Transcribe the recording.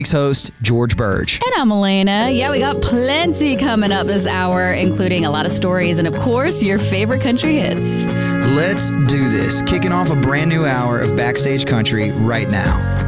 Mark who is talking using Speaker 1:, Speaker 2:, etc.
Speaker 1: host, George Burge.
Speaker 2: And I'm Elena. Yeah, we got plenty coming up this hour, including a lot of stories and, of course, your favorite country hits.
Speaker 1: Let's do this. Kicking off a brand new hour of Backstage Country right now.